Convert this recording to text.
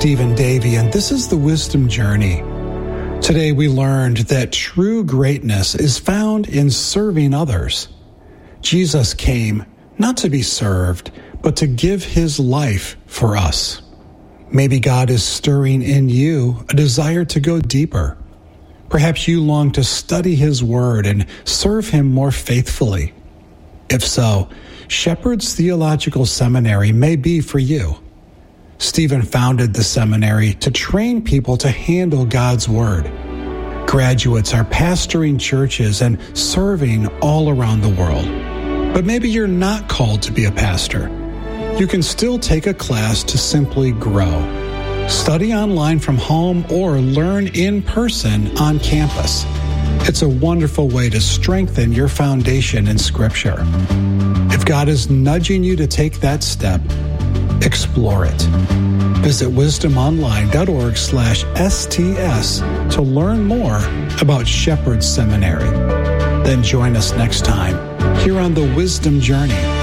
Stephen Davey, and this is the Wisdom Journey. Today we learned that true greatness is found in serving others. Jesus came not to be served, but to give his life for us. Maybe God is stirring in you a desire to go deeper. Perhaps you long to study his word and serve him more faithfully. If so, Shepherd's Theological Seminary may be for you. Stephen founded the seminary to train people to handle God's word. Graduates are pastoring churches and serving all around the world. But maybe you're not called to be a pastor. You can still take a class to simply grow. Study online from home or learn in person on campus. It's a wonderful way to strengthen your foundation in Scripture. If God is nudging you to take that step, explore it. Visit wisdomonline.org/STS to learn more about Shepherd's Seminary. Then join us next time here on the Wisdom Journey.